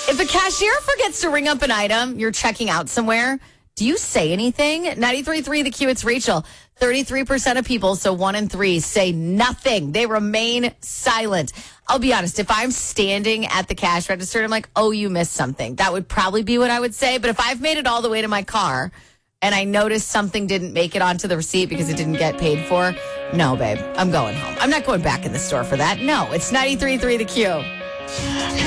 If a cashier forgets to ring up an item, you're checking out somewhere, do you say anything? 93.3 The Q, it's Rachel. 33% of people, so 1 in 3, say nothing. They remain silent. I'll be honest, if I'm standing at the cash register and I'm like, oh, you missed something, that would probably be what I would say. But if I've made it all the way to my car and I notice something didn't make it onto the receipt because it didn't get paid for, no, babe, I'm going home. I'm not going back in the store for that. No, it's 93.3 The Q.